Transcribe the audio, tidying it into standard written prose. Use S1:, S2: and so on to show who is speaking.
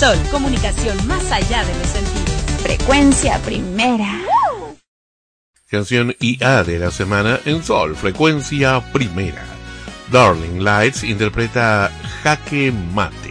S1: Sol, comunicación más allá de los sentidos.
S2: Frecuencia Primera.
S3: Canción IA de la semana en Sol, Frecuencia Primera. Darling Lights interpreta Jaque Mate.